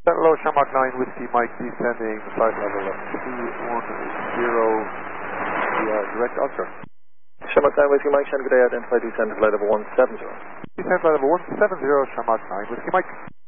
Hello, Shamrock 9, Whiskey Mike, descending flight level of 210 via direct Ulster. Shamrock 9, Whiskey Mike, Shannon, good day, identify descend flight level 170. Descend flight level 170, Shamrock 9, Whiskey Mike.